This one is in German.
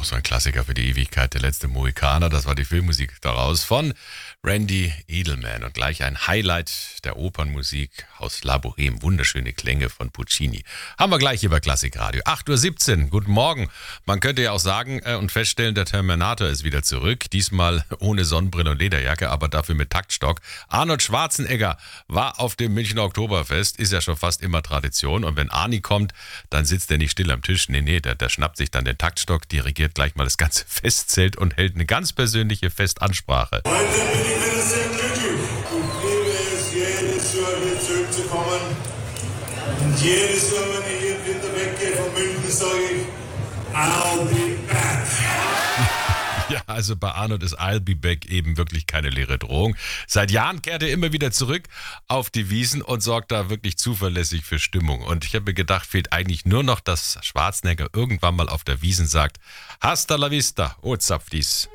auch so ein Klassiker für die Ewigkeit, der letzte Mohikaner. Das war die Filmmusik daraus von Randy Edelman. Und gleich ein Highlight der Opernmusik aus La Boheme. Wunderschöne Klänge von Puccini. Haben wir gleich hier bei Klassikradio. 8:17 Uhr, guten Morgen. Man könnte ja auch sagen und feststellen, der Terminator ist wieder zurück. Diesmal ohne Sonnenbrille und Lederjacke, aber dafür mit Taktstock. Arnold Schwarzenegger war auf dem Münchner Oktoberfest. Ist ja schon fast immer Tradition. Und wenn Arnie kommt, dann sitzt er nicht still am Tisch. Nee, der schnappt sich dann den Taktstock, dirigiert gleich mal das ganze Festzelt und hält eine ganz persönliche Festansprache. Heute bin ich wieder sehr glücklich. Ich liebe es, jedes Jahr hier zurückzukommen. Und jedes Jahr, wenn ich hier wieder weggehe von München, sage ich, I'll be back. Ja, also bei Arnold ist I'll be back eben wirklich keine leere Drohung. Seit Jahren kehrt er immer wieder zurück auf die Wiesn und sorgt da wirklich zuverlässig für Stimmung. Und ich habe mir gedacht, fehlt eigentlich nur noch, dass Schwarzenegger irgendwann mal auf der Wiesn sagt, Hasta la vista, oh Zapfdies.